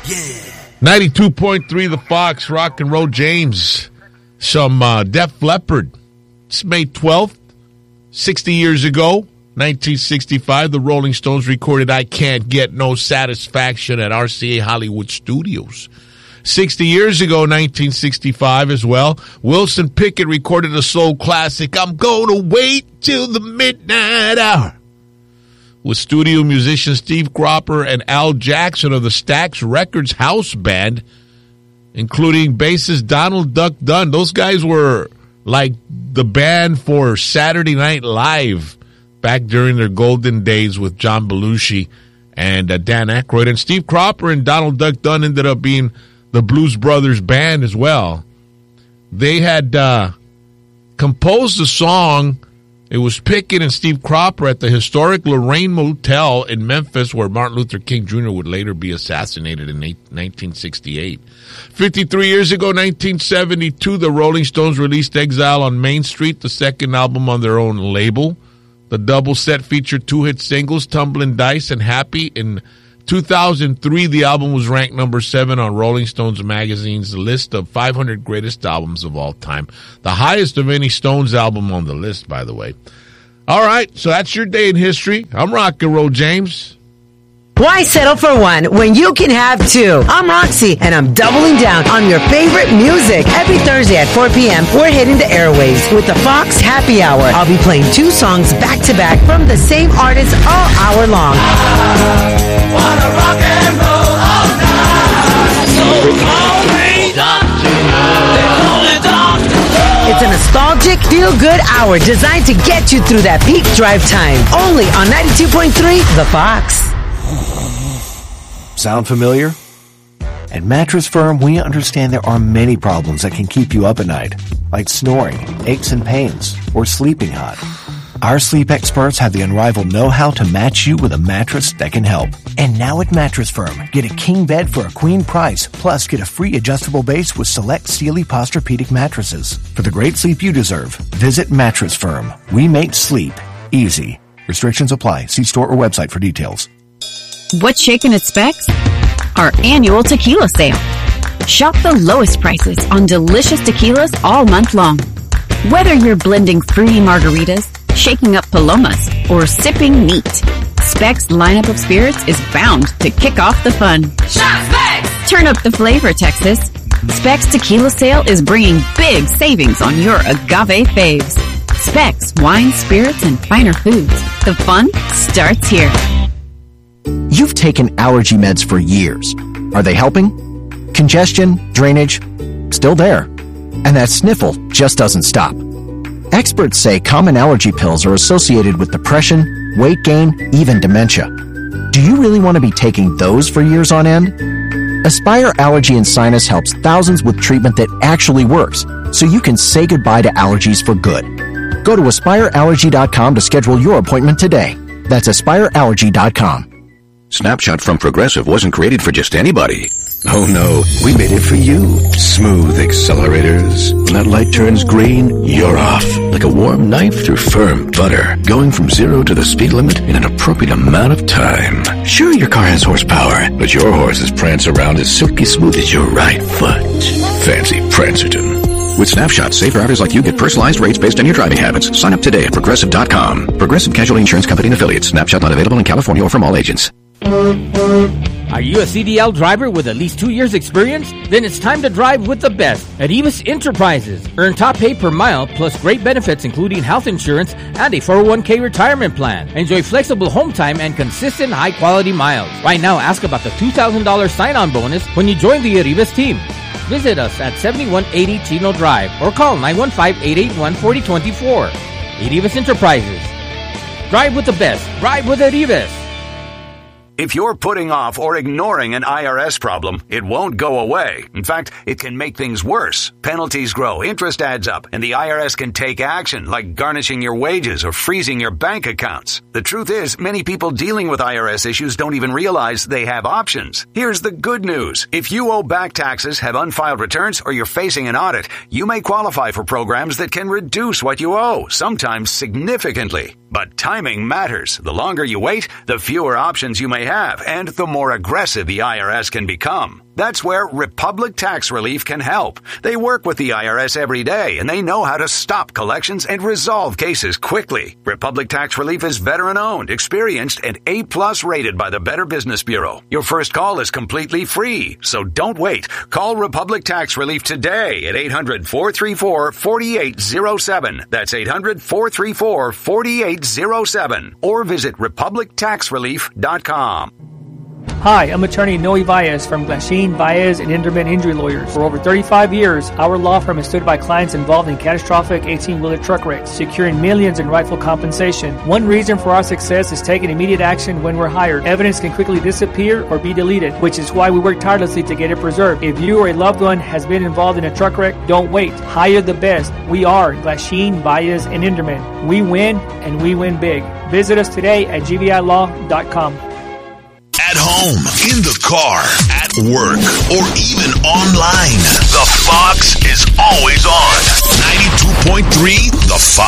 92.3 The Fox, Rock and Roll James. Some Def Leppard. It's May 12th, 60 years ago, 1965, the Rolling Stones recorded I Can't Get No Satisfaction at RCA Hollywood Studios. 60 years ago, 1965 as well, Wilson Pickett recorded a soul classic, I'm Gonna Wait Till the Midnight Hour, with studio musicians Steve Cropper and Al Jackson of the Stax Records house band, including bassist Donald Duck Dunn. Those guys were like the band for Saturday Night Live back during their golden days with John Belushi and Dan Aykroyd. And Steve Cropper and Donald Duck Dunn ended up being the Blues Brothers band as well. They had composed a song. It was Pickett and Steve Cropper at the historic Lorraine Motel in Memphis, where Martin Luther King Jr. would later be assassinated in 1968. 53 years ago, 1972, the Rolling Stones released Exile on Main Street, the second album on their own label. The double set featured two hit singles, Tumbling Dice and Happy. In 2003, the album was ranked number 7 on Rolling Stones magazine's list of 500 greatest albums of all time. The highest of any Stones album on the list, by the way. All right, so that's your day in history. I'm Rock and Roll James. Why settle for one when you can have two? I'm Roxy, and I'm doubling down on your favorite music. Every Thursday at 4 p.m., we're hitting the airwaves with the Fox Happy Hour. I'll be playing 2 songs back-to-back from the same artist all hour long. I wanna rock and roll all night. So call me Doctor. They call me Doctor. It's a nostalgic, feel-good hour designed to get you through that peak drive time. Only on 92.3 The Fox. Sound familiar? At Mattress Firm, we understand there are many problems that can keep you up at night, like snoring, aches and pains, or sleeping hot. Our sleep experts have the unrivaled know-how to match you with a mattress that can help. And now at Mattress Firm, get a king bed for a queen price, plus get a free adjustable base with select Sealy Posturepedic mattresses. For the great sleep you deserve, visit Mattress Firm. We make sleep easy. Restrictions apply. See store or website for details. What's shaking at Specs? Our annual tequila sale. Shop the lowest prices on delicious tequilas all month long. Whether you're blending fruity margaritas, shaking up palomas, or sipping neat, Specs' lineup of spirits is bound to kick off the fun. Shop Specs! Turn up the flavor, Texas. Specs Tequila Sale is bringing big savings on your agave faves. Specs Wine, Spirits, and Finer Foods. The fun starts here. You've taken allergy meds for years. Are they helping? Congestion, drainage, still there. And that sniffle just doesn't stop. Experts say common allergy pills are associated with depression, weight gain, even dementia. Do you really want to be taking those for years on end? Aspire Allergy and Sinus helps thousands with treatment that actually works, so you can say goodbye to allergies for good. Go to AspireAllergy.com to schedule your appointment today. That's AspireAllergy.com. Snapshot from Progressive wasn't created for just anybody. Oh no, we made it for you. Smooth accelerators. When that light turns green, you're off. Like a warm knife through firm butter. Going from 0 to the speed limit in an appropriate amount of time. Sure, your car has horsepower, but your horses prance around as silky smooth as your right foot. Fancy Prancerton. With Snapshot, safe drivers like you get personalized rates based on your driving habits. Sign up today at Progressive.com. Progressive Casualty Insurance Company and Affiliates. Snapshot not available in California or from all agents. Are you a CDL driver with at least 2 years experience? Then it's time to drive with the best at Evis Enterprises. Earn top pay per mile plus great benefits including health insurance and a 401k retirement plan. Enjoy flexible home time and consistent high quality miles. Right now, ask about the $2,000 sign-on bonus when you join the Arribas team. Visit us at 7180 Chino Drive or call 915-881-4024. Arribas Enterprises. Drive with the best. Drive with Arribas. If you're putting off or ignoring an IRS problem, it won't go away. In fact, it can make things worse. Penalties grow, interest adds up, and the IRS can take action, like garnishing your wages or freezing your bank accounts. The truth is, many people dealing with IRS issues don't even realize they have options. Here's the good news. If you owe back taxes, have unfiled returns, or you're facing an audit, you may qualify for programs that can reduce what you owe, sometimes significantly. But timing matters. The longer you wait, the fewer options you may have, and the more aggressive the IRS can become. That's where Republic Tax Relief can help. They work with the IRS every day, and they know how to stop collections and resolve cases quickly. Republic Tax Relief is veteran-owned, experienced, and A+ rated by the Better Business Bureau. Your first call is completely free, so don't wait. Call Republic Tax Relief today at 800-434-4807. That's 800-434-4807. Or visit republictaxrelief.com. Hi, I'm attorney Noe Valles from Glasheen, Valles & Inderman Injury Lawyers. For over 35 years, our law firm has stood by clients involved in catastrophic 18-wheeler truck wrecks, securing millions in rightful compensation. One reason for our success is taking immediate action when we're hired. Evidence can quickly disappear or be deleted, which is why we work tirelessly to get it preserved. If you or a loved one has been involved in a truck wreck, don't wait. Hire the best. We are Glasheen, Valles & Inderman. We win, and we win big. Visit us today at gvilaw.com. At home, in the car, at work, or even online. The